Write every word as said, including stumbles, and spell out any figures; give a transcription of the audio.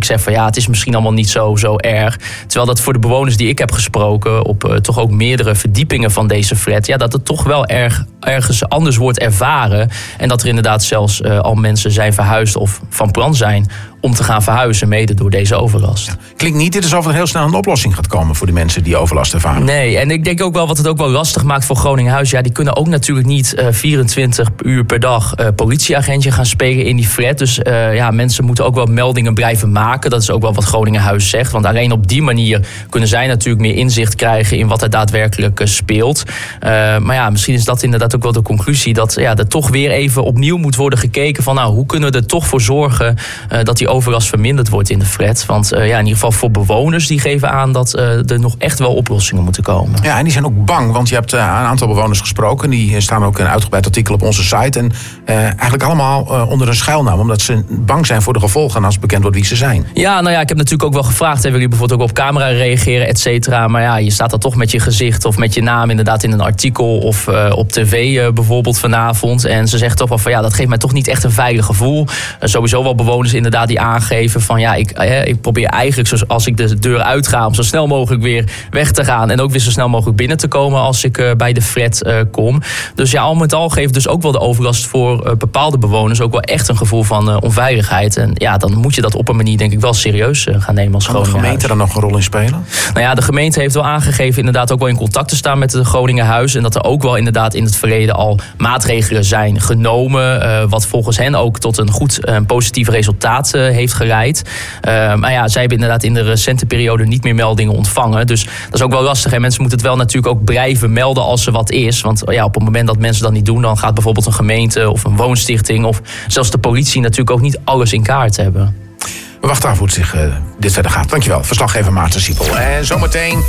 zeg van ja, het is misschien allemaal niet zo, zo erg. Terwijl dat voor de bewoners die ik heb gesproken op uh, toch ook meerdere verdiepingen van deze flat, ja, dat het toch wel erg ergens anders wordt ervaren. En dat er inderdaad zelfs uh, al mensen zijn verhuisd of van plan zijn om te gaan verhuizen, mede door deze overlast. Ja. Klinkt niet dit is alsof er heel snel een oplossing gaat komen voor de mensen die overlast ervaren. Nee, en ik denk ook wel wat het ook wel lastig maakt voor Groningen Huis. Ja, die kunnen ook natuurlijk niet uh, vierentwintig uur per dag uh, politieagentje gaan spelen in die flat. Dus uh, ja, mensen moeten ook wel meldingen blijven maken. Dat is ook wel wat Groningen Huis zegt. Want alleen op die manier kunnen zij natuurlijk meer inzicht krijgen in wat er daadwerkelijk uh, speelt. Uh, maar ja, misschien is dat inderdaad ook wel de conclusie dat ja, er toch weer even opnieuw moet worden gekeken van nou, hoe kunnen we er toch voor zorgen uh, dat die overlast verminderd wordt in de flat. Want uh, ja, in ieder geval voor bewoners die geven aan dat uh, er nog echt wel oplossingen moeten komen. Ja, en die zijn ook bang, want je hebt uh, een aantal bewoners gesproken. Die staan ook in een uitgebreid artikel op onze site. En uh, eigenlijk allemaal uh, onder een schuilnaam, omdat ze bang zijn voor de gevolgen als bekend wordt wie ze zijn. Ja, nou ja, ik heb natuurlijk ook wel gevraagd, hebben jullie bijvoorbeeld ook op camera reageren, et cetera. Maar ja, je staat dan toch met je gezicht of met je naam inderdaad in een artikel of uh, op tv uh, bijvoorbeeld vanavond. En ze zegt toch wel van ja, dat geeft mij toch niet echt een veilig gevoel. Uh, sowieso wel bewoners inderdaad die aangeven van ja, ik, eh, ik probeer eigenlijk zoals als ik de deur uitga om zo snel mogelijk weer weg te gaan en ook weer zo snel mogelijk binnen te komen als ik uh, bij de flat uh, kom. Dus ja, al met al geeft dus ook wel de overlast voor uh, bepaalde bewoners ook wel echt een gevoel van uh, onveiligheid. En ja, dan moet je dat op een manier denk ik wel serieus uh, gaan nemen als Groningen Huis. Kan de gemeente daar nog een rol in spelen? Nou ja, de gemeente heeft wel aangegeven inderdaad ook wel in contact te staan met het Groningen Huis en dat er ook wel inderdaad in het verleden al maatregelen zijn genomen, uh, wat volgens hen ook tot een goed uh, positief resultaat uh, heeft geleid. Uh, maar ja, zij hebben inderdaad in de recente periode niet meer meldingen ontvangen. Dus dat is ook wel lastig. En mensen moeten het wel natuurlijk ook blijven melden als er wat is. Want ja, op het moment dat mensen dat niet doen, dan gaat bijvoorbeeld een gemeente of een woonstichting of zelfs de politie natuurlijk ook niet alles in kaart hebben. We wachten af hoe het zich uh, dit verder gaat. Dankjewel, verslaggever Maarten Siepel. En zometeen